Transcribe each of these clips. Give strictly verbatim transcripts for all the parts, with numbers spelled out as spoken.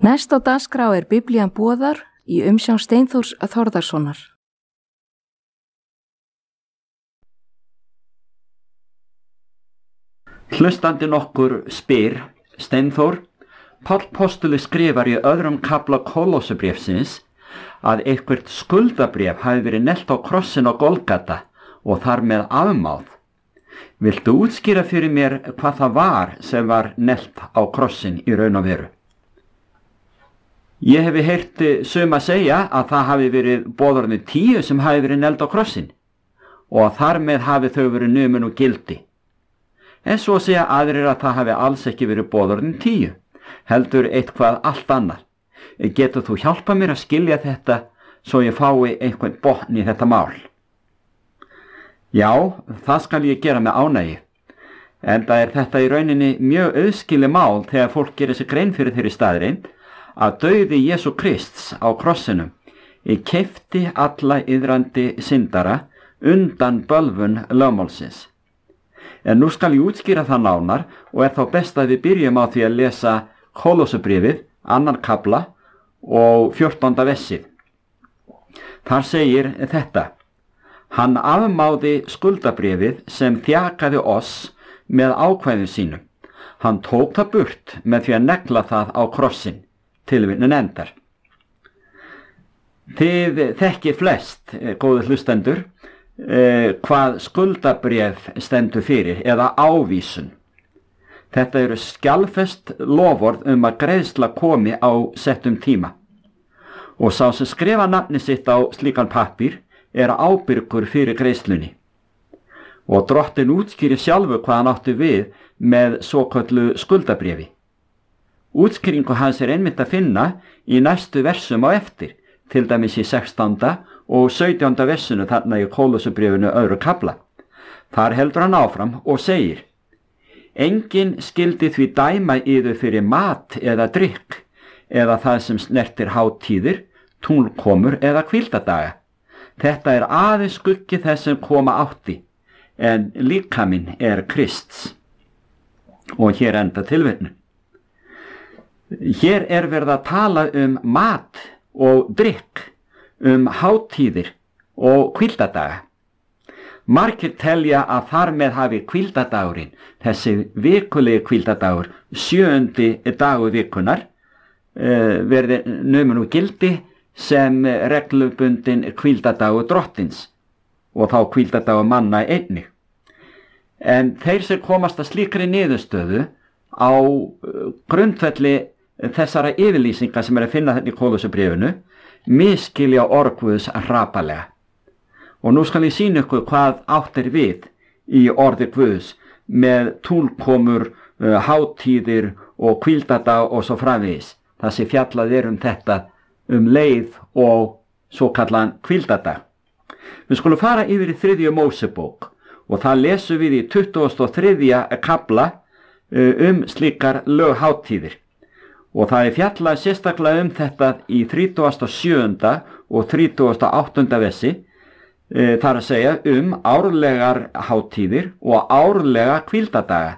Næst á dagskrá er Biblían boðar í umsjón Steinþórs Þórðarsonar. Hlustandi nokkur spyr, Steinþór, Páll postuli skrifar í öðrum kafla Kólossubréfsins að eitthvert skuldabréf hafi verið nelt á krossin á Golgata og þar með afmáð. Viltu útskýra fyrir mér hvað það var sem var nelt á krossin í raun og veru? Ég hefi heyrt suma segja að það hafi verið boðorðin tíu sem hafi verið nelt á krossin og að þar með hafi þau verið numin og gildi. En svo segja aðrir að það hafi alls ekki verið boðorðin tíu, heldur eitthvað allt annað. Getur þú hjálpa mér að skilja þetta svo ég fái einhvern botn í þetta mál? Já, það skal ég gera með ánægju. Enda er þetta í rauninni mjög auðskilið mál þegar fólk gerir sig grein fyrir þeirri staðreind að dauði Jesú Krists á krossinum keypti alla iðrandi syndara undan bölvun lögmálsins. En nú skal ég útskýra það nánar og er þá best að við byrjum á því að lesa Kólossubréfið, annan kafla og fjórtánda vessið. Þar segir þetta: Hann afmáði skuldabréfið sem þjakaði oss með ákvæðum sínum. Hann tók það burt með því að negla það á krossin. Tilvitnun endar. Þið þekkið flest, góðir hlustendur, eh, hvað skuldabréf stendur fyrir eða ávísun. Þetta eru skjalfest loforð um að greiðsla komi á settum tíma. Og sá sem skrifa nafni sitt á slíkan pappír er ábyrgur fyrir greiðslunni. Og drottinn útskýrir sjálfur hvað hann átti við með svoköllu skuldabréfi. Útskýringu hans er einmitt að finna í næstu versum á eftir, til dæmis í sextánda og sautjánda versinu þarna í Kólossubréfinu öðru kafla. Þar heldur hann áfram og segir: Enginn skyldi því dæma yður fyrir mat eða drykk, eða það sem snertir hátíðir, tunglkomur eða hvíldadaga. Þetta er aðeins skuggi þess sem koma átti, en líkaminn er Krists. Og hér enda tilvitnun. Hér er verið að tala um mat og drykk, um hátíðir og hvíldadaga. Margir telja að þar með hafi hvíldadagurinn, þessi vikulegi hvíldadagur, sjöundi dagur vikunar, verði numin úr gildi sem reglubundin hvíldadagur drottins og þá hvíldadagur manna einnig. En þeir sem komast að slíkri niðurstöðu á grundvelli þessara yfirlýsingar sem er að finna þetta í Kólossubréfinu misskilja orð Guðs hrapalega. Og nú skal ég sýna ykkur hvað átt er við í orði Guðs með túlkomur, hátíðir og hvíldadag og svo framvegis. Það sé fjallað er um þetta um leið og svo kallan hvíldadag. Við skulum fara yfir í þriðju Mósebók og það lesum við í tuttugasta og þriðja kafla um slíkar löghátíðir. Og það er fjallað sérstaklega um þetta í þrítugasta og sjöunda og þrítugasta og áttunda vessi, e, þar að segja um árlegar hátíðir og árlega hvíldadaga.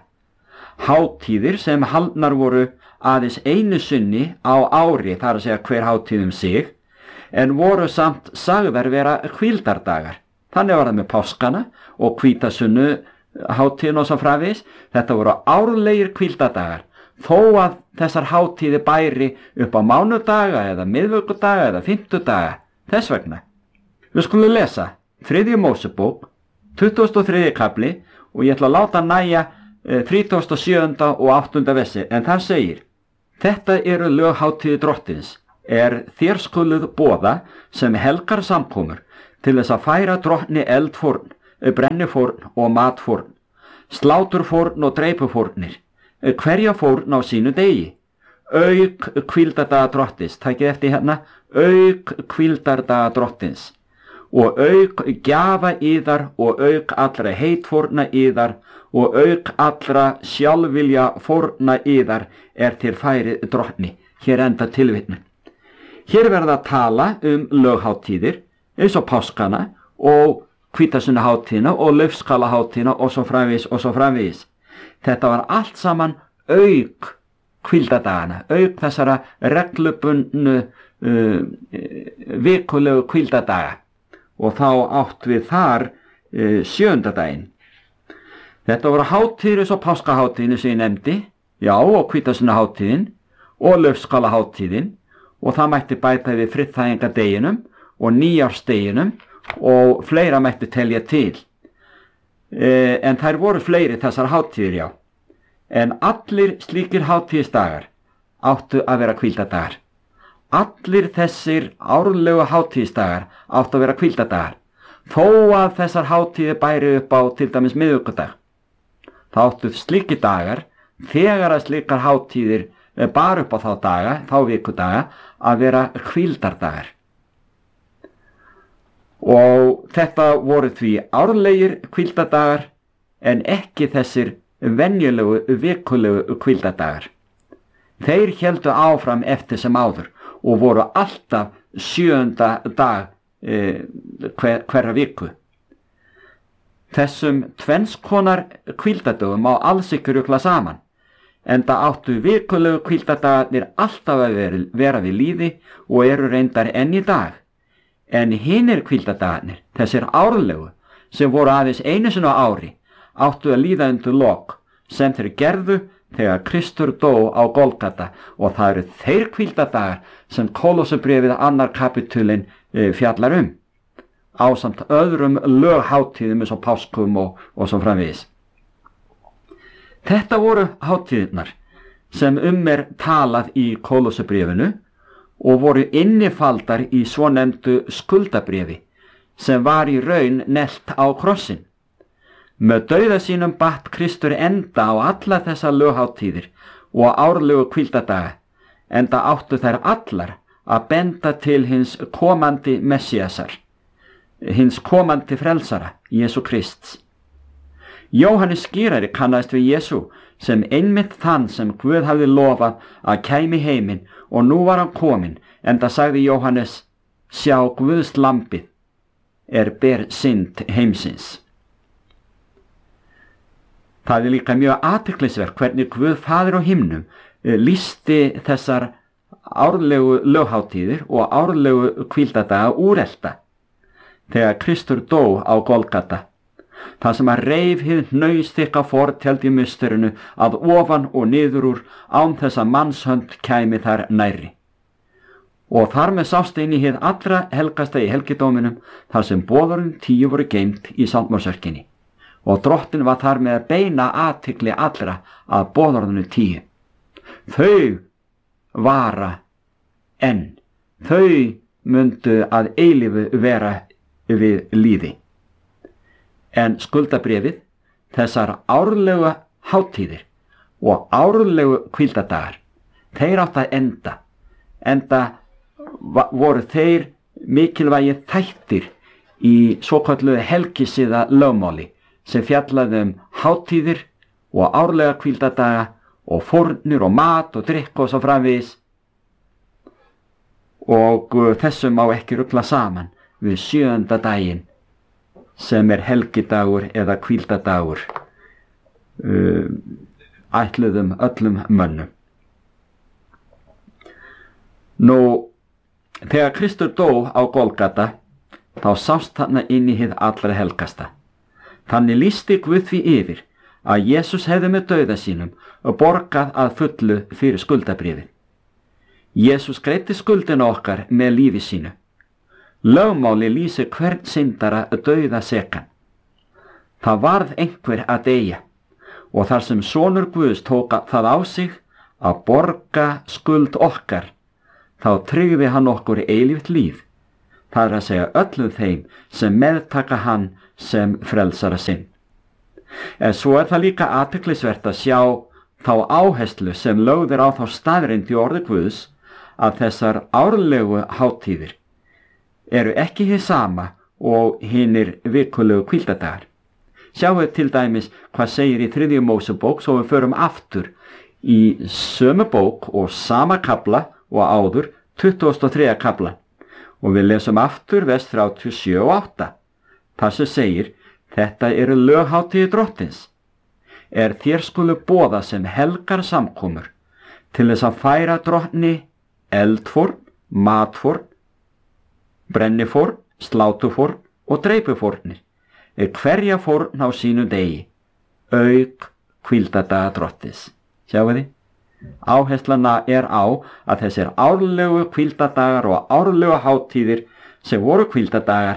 Hátíðir sem haldnar voru aðeins einu sinni á ári, þar að segja hver hátíð um sig, en voru samt sagðar vera hvíldardagar. Þannig var það með páskana og hvítasunnu hátíðin og svo framvegis. Þetta voru árlegir hvíldadagar. Þó að þessar hátíði bæri upp á mánudaga eða miðvikudaga eða fimmtudaga, þess vegna. Við skulum lesa þriðju Mósebók, tuttugasta og þriðji kafli og ég ætla að láta næja þrítugasta og sjöunda og áttunda vessi, en þar segir: Þetta eru löghátíði drottins, er þér skuluð boða sem helgar samkomur til þess að færa drottni eldfórn, brennifórn og matfórn, sláturfórn og dreipufórnir, hverja fórn á sínu degi, auk hvíldardaga drottins, takið eftir hérna, auk hvíldardaga drottins, og auk gjafa yðar og auk allra heitfórna yðar og auk allra sjálfvilja fórna yðar er til færi drottni. Hér enda tilvitnun. Hér verða að tala um löghátíðir, eins og páskana og hvítasunnuhátíðina og laufskalahátíðina og svo framvegis og svo framvegis. Þetta var allt saman auk hvíldadagana, auk þessara reglubundnu uh, vikulegu hvíldadaga, og þá átt við þar uh, sjöundadaginn. Þetta voru hátíðir eins og páskahátíðin sem ég nefndi, já, og hvítasunnuhátíðin og laufskálahátíðin, og það mætti bæta við friðþægingardeginum og nýjársdeginum og fleira mætti telja til. E, en þær voru fleiri þessar hátíðir, já. En allir slíkir hátíðisdagar áttu að vera hvíldadagar. Allir þessir árlegu hátíðisdagar áttu að vera hvíldadagar, þó að þessar hátíðir bæri upp á til dæmis miðvikudag. Það áttu slíkir dagar, þegar að slíkar hátíðir bar upp á þá daga, þá vikudaga, að vera hvíldardagar. Og þetta voru því árlegir hvíldadagar en ekki þessir venjulegu vikulegu hvíldadagar. Þeir héldu áfram eftir sem áður og voru alltaf sjöunda dag eh, hver, hverra viku. Þessum tvennskonar hvíldadögum má alls ekki rugla saman, enda áttu vikulegu hvíldadagarnir alltaf að vera, vera við líði og eru reyndar enn í dag. En hinir hvíldadagarnir, þessir árlegu, sem voru aðeins einu sinni á ári, áttu að líða undir lok, sem þeir gerðu þegar Kristur dó á Golgata, og það eru þeir hvíldadagar sem Kólossabréfið annar kapitulinn fjallar um, ásamt öðrum löghátíðum eins og páskum og, og svo framvegis. Þetta voru hátíðirnar sem um er talað í Kólossabréfinu og voru innifaldar í svonefndu skuldabréfi sem var í raun nelt á krossin. Með dauða sínum batt Kristur enda á alla þessa löghátíðir og árlegu hvíldadaga, enda áttu þær allar að benda til hins komandi Messiasar, hins komandi frelsara, Jesú Krists. Jóhannes skýrari kannaðist við Jesú sem einmitt þann sem Guð hafði lofað að kæmi heiminn, og nú var hann kominn, enda sagði Jóhannes: sjá, Guðs lambið er ber synd heimsins. Það er líka mjög athyglisvert hvernig Guð faðir á himnum lýsti þessar árlegu löghátíðir og árlegu hvíldadaga úrelta þegar Kristur dó á Golgata, það sem að reif hið hnausþykka fortjald í musterinu að ofan og niður úr án þess að mannshönd kæmi þar nærri. Og þar með sást inn í hið allra helgasta í helgidóminum, þar sem boðorðin tíu voru geymt í Sálmsörkinni, og drottin var þar með að beina athygli allra að boðorðinu tíu. Þau vara enn, þau mundu að eilífu vera við líði. En skuldabréfið, þessar árlegu hátíðir og árlegu hvíldadagar, þeir átt að enda, enda voru þeir mikilvægi þættir í svokölluðu helgisiða lögmáli sem fjallaði um hátíðir og árlega hvíldadaga og fórnir og mat og drykk og svo framvegis. Og þessum má ekki rugla saman við sjöunda daginn sem er helgidagur eða hvíldadagur uh, ætluðum öllum mönnum. Nú, þegar Kristur dó á Golgata, þá sást þarna inn í hið allra helgasta. Þannig lýsti Guð því yfir að Jesús hefði með dauða sínum og borgað að fullu fyrir skuldabréfið. Jesús greiddi skuldina okkar með lífi sínu. Lögmáli lýsir hvern syndara dauða sekan. Það varð einhver að deyja, og þar sem sonur Guðs tók það á sig að borga skuld okkar, þá tryggði hann okkur eilíft líf, það er að segja öllum þeim sem meðtaka hann sem frelsara sinn. En svo er það líka athyglisvert að sjá þá áherslu sem lögð er á þá staðreynd í orði Guðs að þessar árlegu hátíðir eru ekki hið sama og hinir vikulegu hvíldadagar. Sjáum til dæmis hvað segir í þriðju Mósebók, svo við förum aftur í sömu bók og sama kafla og áður, tuttugasta og þriðja kafla, og við lesum aftur vers þrjátíu og sjö og átta. Það sem segir: þetta eru löghátíðir drottins, er þér skulu boða sem helgar samkomur, til þess að færa drottni eldfórn, matfórn, brennifórn, slátufórn og dreipufórnir, er hverja fórn á sínu degi, auk hvíldadaga drottins. Sjáu þið? Áherslana er á að þessir árlegu hvíldadagar og árlegu hátíðir sem voru hvíldadagar,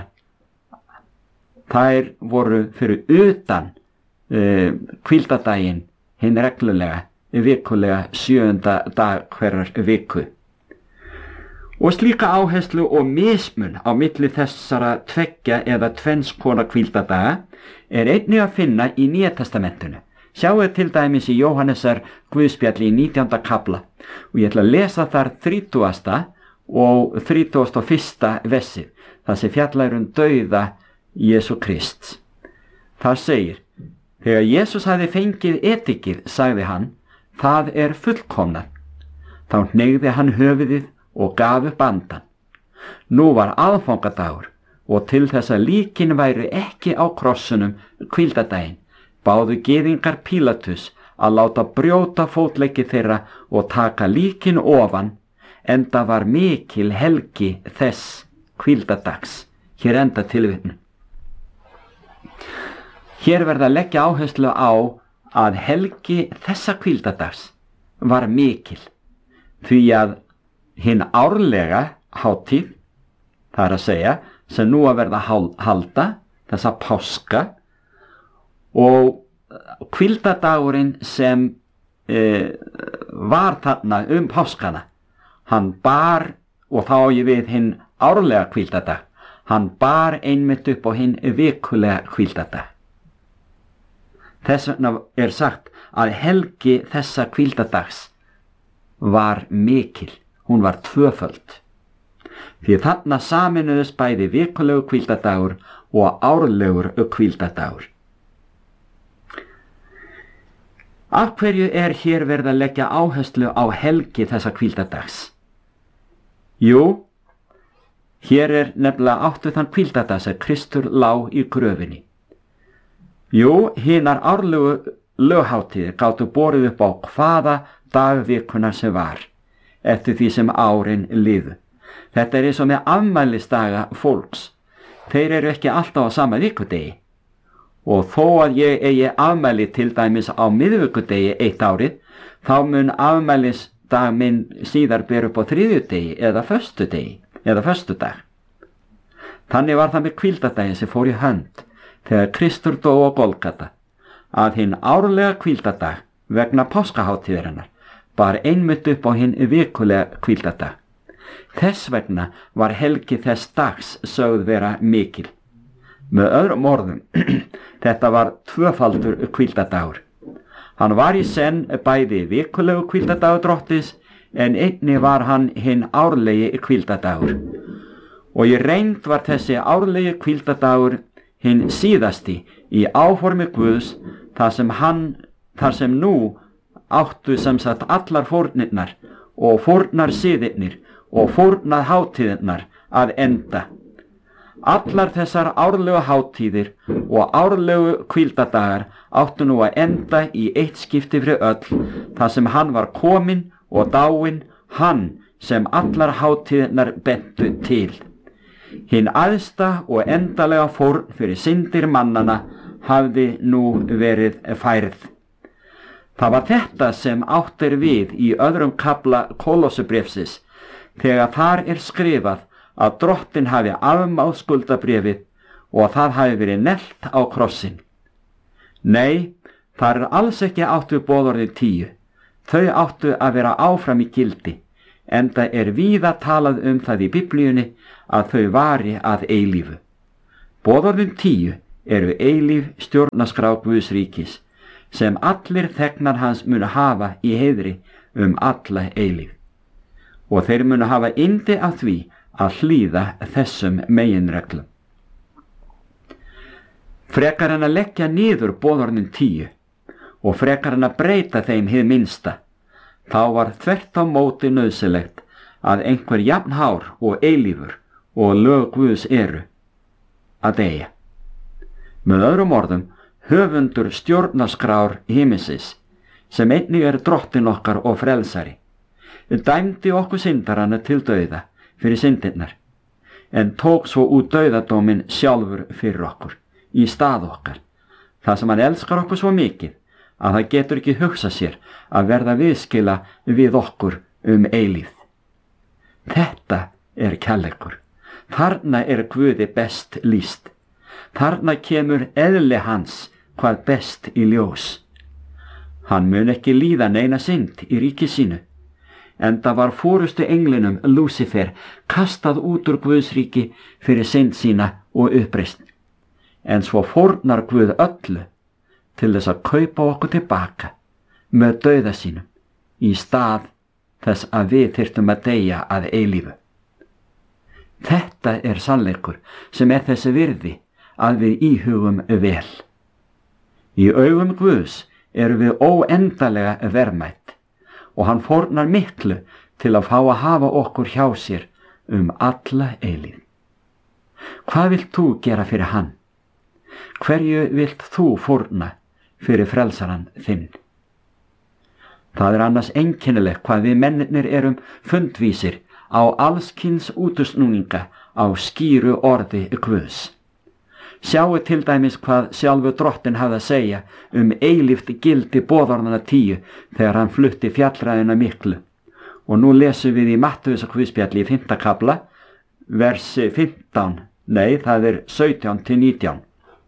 þær voru fyrir utan uh, hvíldadaginn hinn reglulega, vikulega sjöunda dag hverjar viku. Og slíka áherslu og mismun á milli þessara tveggja eða tvenns konar hvíldadaga er einnig að finna í Nýja testamentinu. Sjáu til dæmis í Jóhannesar Guðspjalli í nítjánda kafla og ég ætla að lesa þar þrítugasta og þrítugasta og fyrsta versið, það sem fjallar um dauða Jesú Krists. Það segir: þegar Jesús hafði fengið edikið, sagði hann, það er fullkomnað. Þá hneigði hann höfuðið og gaf upp andan. Nú var aðfangadagur og til þess að líkin væri ekki á krossunum hvíldadaginn, báðu gyðingar Pílatus að láta brjóta fótleggi þeirra og taka líkin ofan, enda var mikil helgi þess hvíldadags. Hér enda tilvitnun. Hér verða að leggja áherslu á að helgi þessa hvíldadags var mikil, því að hinn árlega hátíð, það er að segja, sem nú að verða halda, þessa páska, og hvíldadagurinn sem e, var þarna um páskana, hann bar, og þá á ég við hinn árlega hvíldadag, hann bar einmitt upp á hinn vikulega hvíldadag. Þess vegna er sagt að helgi þessa hvíldadags var mikil, hún var tvöföld. Því þarna saminuðust bæði vikulegu hvíldadagur og árlegur hvíldadagur. Af hverju er hér verið að leggja áherslu á helgi þessa hvíldadags? Jú, hér er nefnilega áttu þann hvíldadag sem Kristur lá í gröfinni. Jú, hinar árlegu löghátíðir gátu borið upp á hvaða dagvikuna sem var, eftir því sem árin liðu. Þetta er eins og með afmælisdaga fólks. Þeir eru ekki alltaf á sama vikudegi. Og þó að ég eigi afmæli til dæmis á miðvikudegi eitt árið, þá mun afmælisdag minn síðar ber upp á þriðjudegi eða föstudegi eða föstudag. Þannig var það með hvíldadaginn sem fór í hönd þegar Kristur dó á Golgata, að hinn árlega hvíldadag vegna páskaháttíðarinnar bar einmitt upp á hinn vikulega hvíldadag. Þess vegna var helgi þess dags sögð vera mikil. Með öðrum orðum, þetta var tvöfaldur hvíldadagur. Hann var í senn bæði vikulegu hvíldadagur drottins, en einnig var hann hinn árlegi hvíldadagur. Og í reynd var þessi árlegi hvíldadagur hinn síðasti í áformi Guðs, þar sem hann, þar sem nú áttu sem sagt allar fórnirnar og fórnar siðirnir og fórnað hátíðirnar að enda. Allar þessar árlegu hátíðir og árlegu hvíldadagar áttu nú að enda í eitt skipti fyrir öll, þar sem hann var kominn og dáinn, hann sem allar hátíðirnar bentu til. Hinn æðsta og endalega fórn fyrir syndir mannana hafði nú verið færð. Það var þetta sem átt er við í öðrum kafla Kolossubréfsins, þegar þar er skrifað að drottin hafi afmáð skuldabréfið og það hafi verið neglt á krossin. Nei, það er alls ekki átt við boðorðin tíu. Þau áttu að vera áfram í gildi, enda er víða talað um það í Biblíunni að þau vari að eilífu. Boðorðin tíu eru eilíf stjórnarskrá Guðs ríkis, sem allir þegnar hans munu hafa í heiðri um alla eilíf. Og þeir munu hafa yndi af því að hlýða þessum meginreglum. Frekar en að leggja niður boðorðin tíu og frekar en að breyta þeim hið minnsta, þá var þvert á móti nauðsynlegt að einhver jafnhár og eilífur og lög Guðs eru að deyja. Með öðrum orðum, höfundur stjórnarskrár himinsins, sem einnig er drottin okkar og frelsari, dæmdi okkur syndarana til dauða fyrir syndirnar, en tók svo út dauðadóminn sjálfur fyrir okkur, í stað okkar, það sem hann elskar okkur svo mikið að það getur ekki hugsað sér að verða viðskila við okkur um eilífð. Þetta er kærleikur. Þarna er Guði best lýst. Þarna kemur eðli hans hvað best í ljós. Hann mun ekki líða neina synd í ríki sínu, enda var fórustu englinum Lúsifer kastað út úr Guðsríki fyrir synd sína og uppreisn. En svo fórnar Guð öllu til þess að kaupa okkur tilbaka með dauða sínum í stað þess að við þyrftum að deyja að eilífu. Þetta er sannleikur sem er þessi virði að við íhugum vel. Í augum Guðs erum við óendalega verðmætt og hann fórnar miklu til að fá að hafa okkur hjá sér um alla eilífð. Hvað vilt þú gera fyrir hann? Hverju vilt þú fórna fyrir frelsaran þinn? Það er annars einkennilegt hvað við mennirnir erum fundvísir á allskyns útusnúninga á skýru orði Guðs. Sjáu til dæmis hvað sjálfur Drottinn hafði að segja um eilíft gildi boðorðanna tíu þegar hann flutti fjallræðina miklu. Og nú lesum við í Mattheusar guðspjalli í fimmta kafla, versi fimmtán, nei það er sautján til nítján.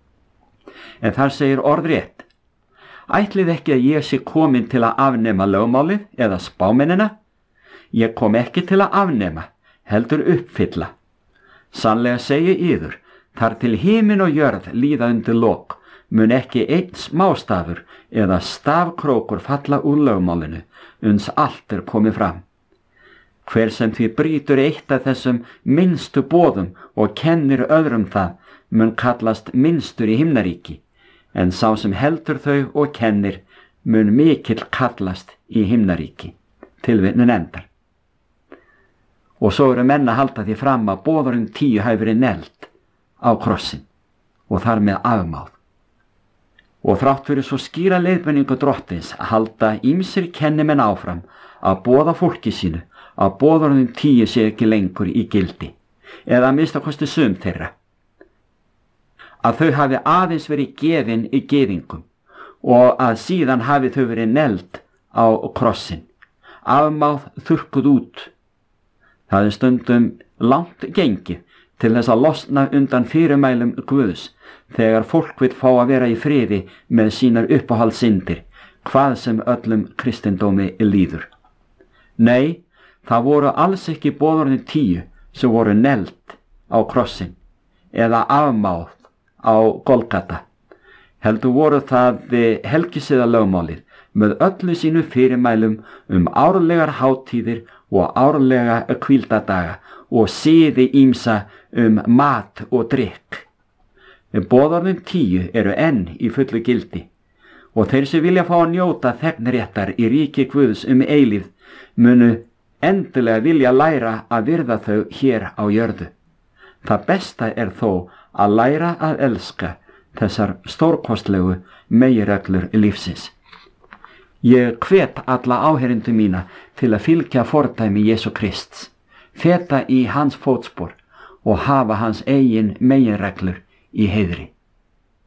En þar segir orðrétt: Ætlið ekki að ég sé komin til að afnema lögmálið eða spámennina? Ég kom ekki til að afnema, heldur uppfylla. Sannlega segi yður, þar til himin og jörð líða undir lok, mun ekki einn smástafur eða stafkrókur falla úr lögmálinu, uns allt er komið fram. Hver sem því brýtur eitt af þessum minnstu boðum og kennir öðrum það, mun kallast minnstur í himnaríki, en sá sem heldur þau og kennir, mun mikill kallast í himnaríki. Tilvitnun endar. Og svo eru menn að halda því fram að boðorðin tíu hafi verið negld á krossin og þar með afmáð. Og þrátt fyrir svo skýra leiðbeiningu Drottins að halda ýmsir kennimenn áfram að boða fólki sínu að boðorðin tíu sé ekki lengur í gildi, eða að minnsta kosti sum þeirra. Að þau hafi aðeins verið gefin í gyðingum og að síðan hafi þau verið negld á krossin, afmáð þurrkuð út. Það er stundum langt gengið til þess að losna undan fyrirmælum Guðs þegar fólk vill fá að vera í friði með sínar uppáhaldssyndir, hvað sem öllum kristindómi líður. Nei, það voru alls ekki boðorðin tíu sem voru negld á krossin eða afmáð á Golgata. Heldur voru það helgisiðalögmálið með öllu sínu fyrirmælum um árlegar hátíðir og árlega hvíldadaga og siði ýmsa um mat og drykk. Boðorðin tíu eru enn í fullu gildi og þeir sem vilja fá að njóta þegnréttar í ríki Guðs um eilífð munu endilega vilja læra að virða þau hér á jörðu. Það besta er þó að læra að elska þessar stórkostlegu meginreglur lífsins. Ég hvet alla áheyrendur mína til að fylgja fordæmi Jesú Krists, feta í hans fótspor og hafa hans eigin meginreglur í heiðri.